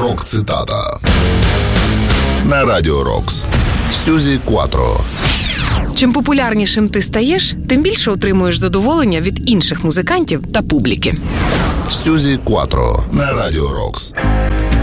Рок-цитата на Радіо Рокс. Сюзі Кватро. Чим популярнішим ти стаєш, тим більше отримуєш задоволення від інших музикантів та публіки. Сюзі Кватро на Радіо Рокс.